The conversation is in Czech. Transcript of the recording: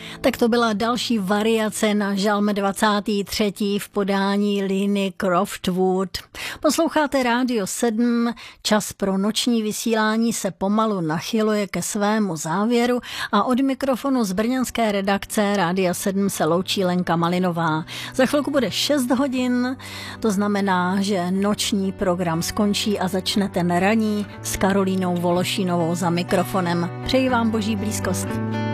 Tak to byla další variace na žalm 23. v podání Liny Croftwood. Posloucháte Rádio 7, čas pro noční vysílání se pomalu nachyluje ke svému závěru a od mikrofonu z brněnské redakce Rádia 7 se loučí Lenka Malinová. Za chvilku bude 6 hodin, to znamená, že noční program skončí a začne ten ranní s Karolínou Vološínovou za mikrofonem. Přeji vám boží blízkost.